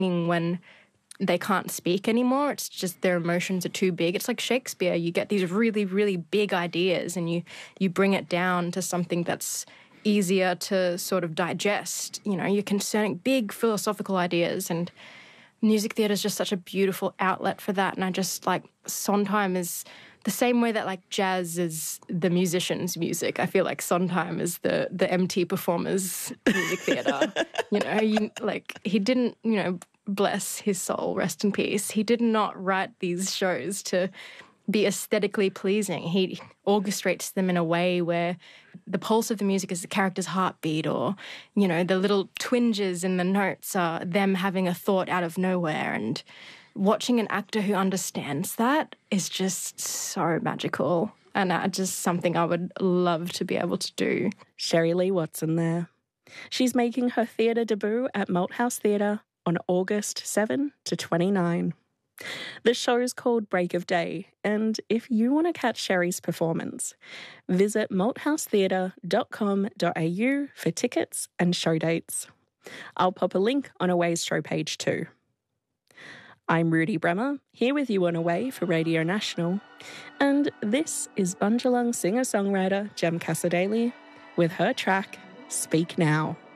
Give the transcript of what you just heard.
when they can't speak anymore. It's just their emotions are too big. It's like Shakespeare. You get these really, really big ideas and you bring it down to something that's easier to sort of digest. You know, you're concerning big philosophical ideas, and music theatre is just such a beautiful outlet for that. And I just like Sondheim is the same way that like jazz is the musician's music. I feel like Sondheim is the MT performer's music theatre. He didn't, bless his soul, rest in peace. He did not write these shows to be aesthetically pleasing. He orchestrates them in a way where the pulse of the music is the character's heartbeat, or, the little twinges in the notes are them having a thought out of nowhere. And watching an actor who understands that is just so magical, and just something I would love to be able to do. Sherry Lee Watson there. She's making her theatre debut at Malthouse Theatre on August 7 to 29. The show's called Break of Day, and if you want to catch Sherry's performance, visit malthousetheatre.com.au for tickets and show dates. I'll pop a link on Away's show page too. I'm Rudy Bremer, here with you on Away for Radio National, and this is Bundjalung singer-songwriter Jem Cassar-Daley with her track, Speak Now.